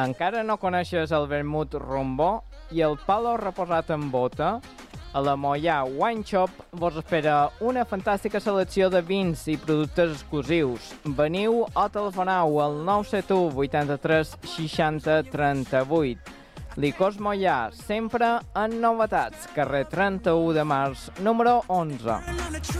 Encara no coneixes el vermut rombó i el palo reposat en bota? A la Moià Wine Shop vos espera una fantàstica selecció de vins i productes exclusius. Veniu o telefoneu al 971 83 60 38. Licors Moià, sempre en novetats. Carrer 31 de març, número 11.